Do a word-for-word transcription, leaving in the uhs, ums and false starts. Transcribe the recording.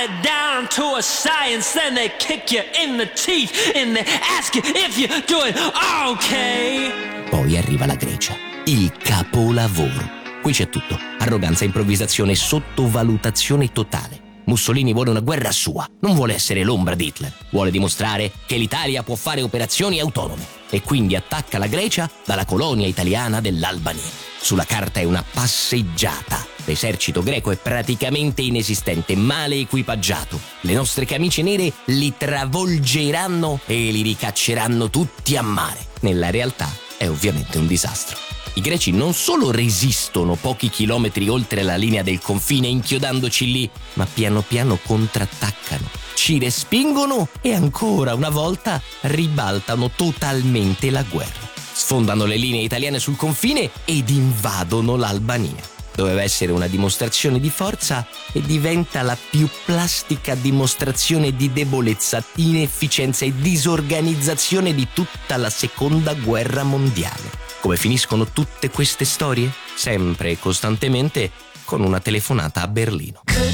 got it down to a science, then they kick you in the teeth and they ask you if you're doing okay. Poi arriva la Grecia, il capolavoro. Qui c'è tutto: arroganza, improvvisazione, sottovalutazione totale. Mussolini vuole una guerra sua, non vuole essere l'ombra di Hitler. Vuole dimostrare che l'Italia può fare operazioni autonome e quindi attacca la Grecia dalla colonia italiana dell'Albania. Sulla carta è una passeggiata. L'esercito greco è praticamente inesistente, male equipaggiato. Le nostre camicie nere li travolgeranno e li ricacceranno tutti a mare. Nella realtà è ovviamente un disastro. I greci non solo resistono pochi chilometri oltre la linea del confine inchiodandoci lì, ma piano piano contrattaccano, ci respingono e ancora una volta ribaltano totalmente la guerra. Sfondano le linee italiane sul confine ed invadono l'Albania. Doveva essere una dimostrazione di forza e diventa la più plastica dimostrazione di debolezza, inefficienza e disorganizzazione di tutta la seconda guerra mondiale. Come finiscono tutte queste storie? Sempre e costantemente con una telefonata a Berlino.